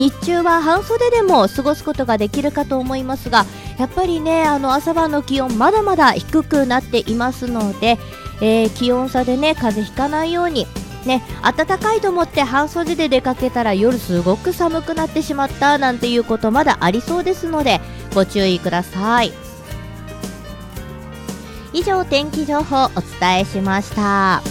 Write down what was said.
日中は半袖でも過ごすことができるかと思いますが、やっぱりね朝晩の気温まだまだ低くなっていますので、気温差でね風邪ひかないようにね、暖かいと思って半袖で出かけたら夜すごく寒くなってしまったなんていうことまだありそうですのでご注意ください。以上天気情報お伝えしました。